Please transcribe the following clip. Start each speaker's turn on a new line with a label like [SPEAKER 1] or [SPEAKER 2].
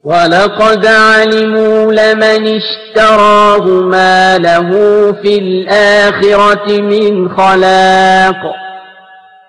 [SPEAKER 1] ولقد علموا لمن اشتراه ما له في الآخرة من خلاق